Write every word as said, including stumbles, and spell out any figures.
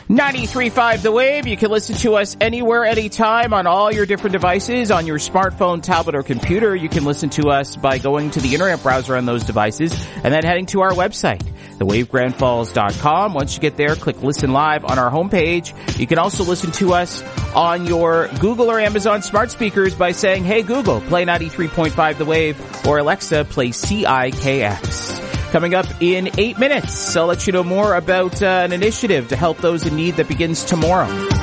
ninety-three point five The Wave. You can listen to us anywhere, anytime on all your different devices, on your smartphone, tablet, or computer. You can listen to us by going to the internet browser on those devices and then heading to our website, the wave grand falls dot com. Once you get there, click Listen Live on our homepage. You can also listen to us on your Google or Amazon smart speakers by saying, "Hey Google, play ninety-three point five The Wave," or Alexa, play C I K X. Coming up in eight minutes, I'll let you know more about uh, an initiative to help those in need that begins tomorrow.